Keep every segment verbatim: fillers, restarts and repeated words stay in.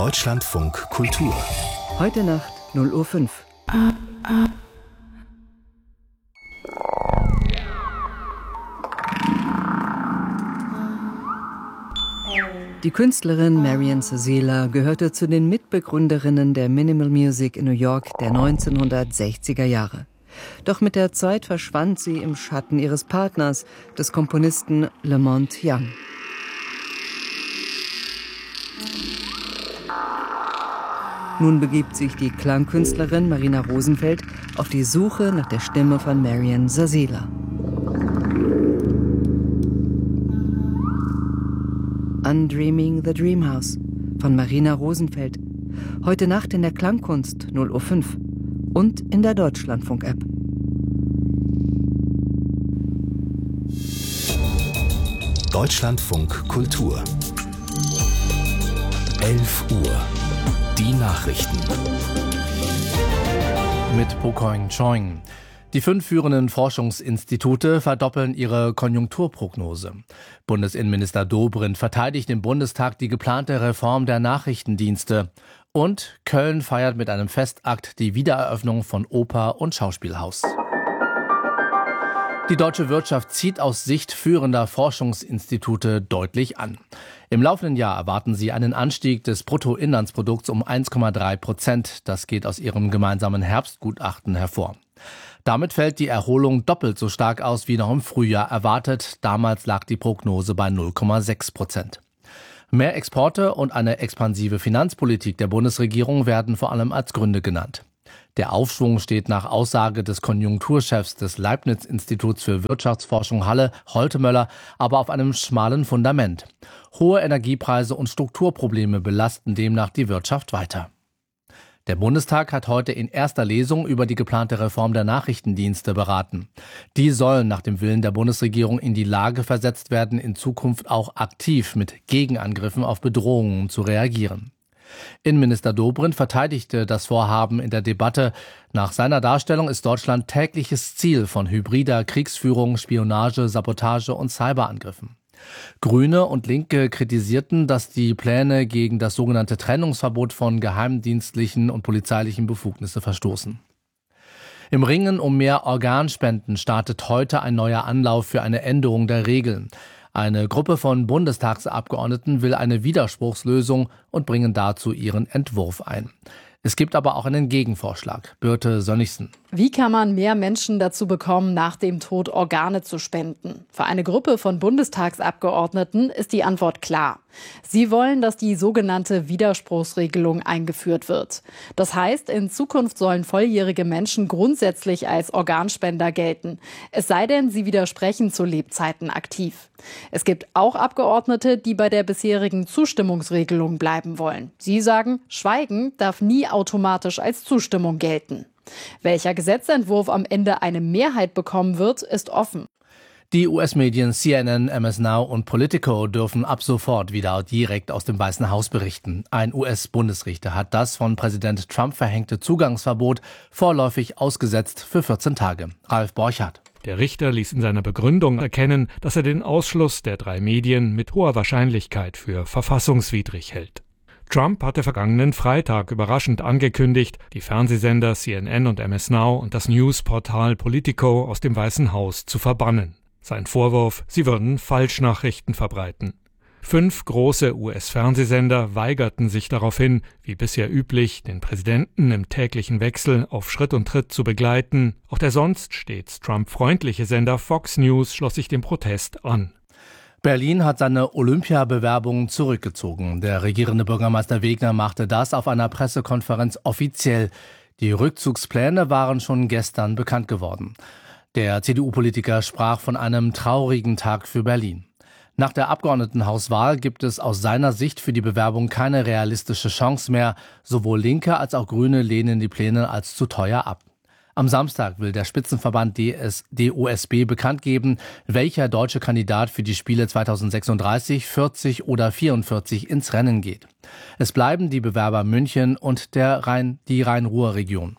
Deutschlandfunk Kultur. Heute Nacht null Uhr fünf. Die Künstlerin Marian Sazela gehörte zu den Mitbegründerinnen der Minimal Music in New York der neunzehnhundertsechziger Jahre. Doch mit der Zeit verschwand sie im Schatten ihres Partners, des Komponisten Lamont Young. Nun begibt sich die Klangkünstlerin Marina Rosenfeld auf die Suche nach der Stimme von Marian Sazela. Undreaming the Dream House von Marina Rosenfeld. Heute Nacht in der Klangkunst null Uhr fünf und in der Deutschlandfunk-App. Deutschlandfunk Kultur. elf Uhr. Die Nachrichten. Mit Pokoing Choing. Die fünf führenden Forschungsinstitute verdoppeln ihre Konjunkturprognose. Bundesinnenminister Dobrindt verteidigt im Bundestag die geplante Reform der Nachrichtendienste. Und Köln feiert mit einem Festakt die Wiedereröffnung von Oper und Schauspielhaus. Die deutsche Wirtschaft zieht aus Sicht führender Forschungsinstitute deutlich an. Im laufenden Jahr erwarten sie einen Anstieg des Bruttoinlandsprodukts um eins Komma drei Prozent. Das geht aus ihrem gemeinsamen Herbstgutachten hervor. Damit fällt die Erholung doppelt so stark aus wie noch im Frühjahr erwartet. Damals lag die Prognose bei null Komma sechs Prozent. Mehr Exporte und eine expansive Finanzpolitik der Bundesregierung werden vor allem als Gründe genannt. Der Aufschwung steht nach Aussage des Konjunkturchefs des Leibniz-Instituts für Wirtschaftsforschung Halle, Holtemöller, aber auf einem schmalen Fundament. Hohe Energiepreise und Strukturprobleme belasten demnach die Wirtschaft weiter. Der Bundestag hat heute in erster Lesung über die geplante Reform der Nachrichtendienste beraten. Die sollen nach dem Willen der Bundesregierung in die Lage versetzt werden, in Zukunft auch aktiv mit Gegenangriffen auf Bedrohungen zu reagieren. Innenminister Dobrindt verteidigte das Vorhaben in der Debatte. Nach seiner Darstellung ist Deutschland tägliches Ziel von hybrider Kriegsführung, Spionage, Sabotage und Cyberangriffen. Grüne und Linke kritisierten, dass die Pläne gegen das sogenannte Trennungsverbot von geheimdienstlichen und polizeilichen Befugnisse verstoßen. Im Ringen um mehr Organspenden startet heute ein neuer Anlauf für eine Änderung der Regeln. Eine Gruppe von Bundestagsabgeordneten will eine Widerspruchslösung und bringen dazu ihren Entwurf ein. Es gibt aber auch einen Gegenvorschlag. Birte Sönnigsen. Wie kann man mehr Menschen dazu bekommen, nach dem Tod Organe zu spenden? Für eine Gruppe von Bundestagsabgeordneten ist die Antwort klar. Sie wollen, dass die sogenannte Widerspruchsregelung eingeführt wird. Das heißt, in Zukunft sollen volljährige Menschen grundsätzlich als Organspender gelten. Es sei denn, sie widersprechen zu Lebzeiten aktiv. Es gibt auch Abgeordnete, die bei der bisherigen Zustimmungsregelung bleiben wollen. Sie sagen, Schweigen darf nie automatisch als Zustimmung gelten. Welcher Gesetzentwurf am Ende eine Mehrheit bekommen wird, ist offen. Die U S-Medien C N N, M S Now und Politico dürfen ab sofort wieder direkt aus dem Weißen Haus berichten. Ein U S-Bundesrichter hat das von Präsident Trump verhängte Zugangsverbot vorläufig ausgesetzt für vierzehn Tage. Ralf Borchardt. Der Richter ließ in seiner Begründung erkennen, dass er den Ausschluss der drei Medien mit hoher Wahrscheinlichkeit für verfassungswidrig hält. Trump hatte vergangenen Freitag überraschend angekündigt, die Fernsehsender C N N und M S Now und das Newsportal Politico aus dem Weißen Haus zu verbannen. Sein Vorwurf, sie würden Falschnachrichten verbreiten. Fünf große U S-Fernsehsender weigerten sich daraufhin, wie bisher üblich, den Präsidenten im täglichen Wechsel auf Schritt und Tritt zu begleiten. Auch der sonst stets Trump-freundliche Sender Fox News schloss sich dem Protest an. Berlin hat seine Olympiabewerbung zurückgezogen. Der regierende Bürgermeister Wegner machte das auf einer Pressekonferenz offiziell. Die Rückzugspläne waren schon gestern bekannt geworden. Der C D U-Politiker sprach von einem traurigen Tag für Berlin. Nach der Abgeordnetenhauswahl gibt es aus seiner Sicht für die Bewerbung keine realistische Chance mehr. Sowohl Linke als auch Grüne lehnen die Pläne als zu teuer ab. Am Samstag will der Spitzenverband D O S B bekannt geben, welcher deutsche Kandidat für die Spiele zweitausendsechsunddreißig, vierzig oder vierundvierzig ins Rennen geht. Es bleiben die Bewerber München und der Rhein, die Rhein-Ruhr-Region.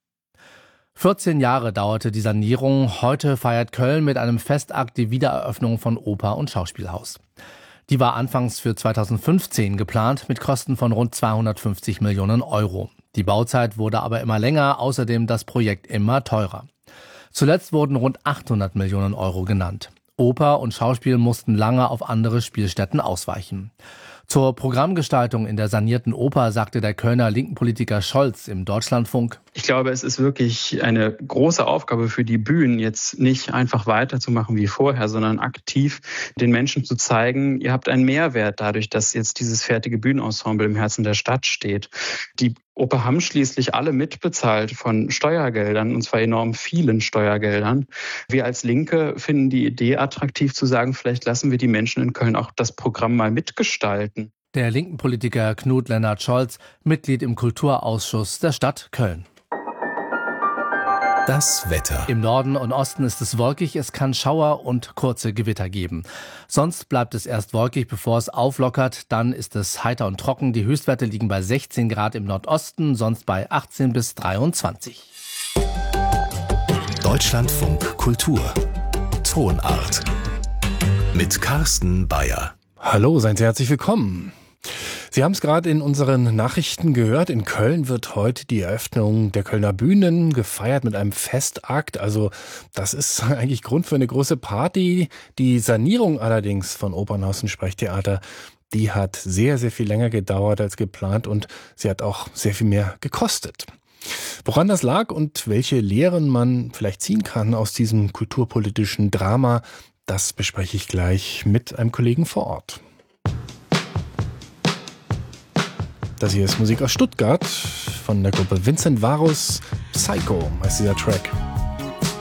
vierzehn Jahre dauerte die Sanierung. Heute feiert Köln mit einem Festakt die Wiedereröffnung von Oper und Schauspielhaus. Die war anfangs für zweitausendfünfzehn geplant mit Kosten von rund zweihundertfünfzig Millionen Euro. Die Bauzeit wurde aber immer länger, außerdem das Projekt immer teurer. Zuletzt wurden rund achthundert Millionen Euro genannt. Oper und Schauspiel mussten lange auf andere Spielstätten ausweichen. Zur Programmgestaltung in der sanierten Oper sagte der Kölner linken Politiker Scholz im Deutschlandfunk: Ich glaube, es ist wirklich eine große Aufgabe für die Bühnen, jetzt nicht einfach weiterzumachen wie vorher, sondern aktiv den Menschen zu zeigen, ihr habt einen Mehrwert dadurch, dass jetzt dieses fertige Bühnenensemble im Herzen der Stadt steht. Die Oper Hamm schließlich alle mitbezahlt von Steuergeldern, und zwar enorm vielen Steuergeldern. Wir als Linke finden die Idee attraktiv zu sagen, vielleicht lassen wir die Menschen in Köln auch das Programm mal mitgestalten. Der linken Politiker Knut Lennart Scholz, Mitglied im Kulturausschuss der Stadt Köln. Das Wetter. Im Norden und Osten ist es wolkig, es kann Schauer und kurze Gewitter geben. Sonst bleibt es erst wolkig, bevor es auflockert. Dann ist es heiter und trocken. Die Höchstwerte liegen bei sechzehn Grad im Nordosten, sonst bei achtzehn bis dreiundzwanzig. Deutschlandfunk Kultur. Tonart. Mit Carsten Bayer. Hallo, seien Sie herzlich willkommen. Sie haben es gerade in unseren Nachrichten gehört. In Köln wird heute die Eröffnung der Kölner Bühnen gefeiert mit einem Festakt. Also das ist eigentlich Grund für eine große Party. Die Sanierung allerdings von Opernhaus und Sprechtheater, die hat sehr, sehr viel länger gedauert als geplant und sie hat auch sehr viel mehr gekostet. Woran das lag und welche Lehren man vielleicht ziehen kann aus diesem kulturpolitischen Drama, das bespreche ich gleich mit einem Kollegen vor Ort. Das hier ist Musik aus Stuttgart von der Gruppe Vincent Varus. Psycho heißt dieser Track.